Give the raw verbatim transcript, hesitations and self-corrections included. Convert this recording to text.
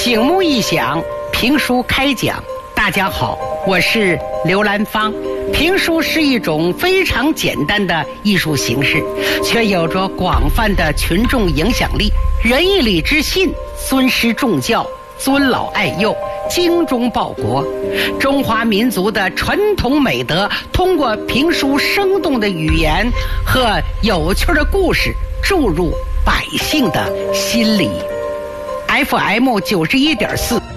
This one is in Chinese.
醒目一响，评书开讲。大家好，我是刘兰芳。评书是一种非常简单的艺术形式，却有着广泛的群众影响力。仁义礼智信，尊师重教，尊老爱幼，精忠报国，中华民族的传统美德通过评书生动的语言和有趣的故事注入百姓的心里。 F M 九十一点四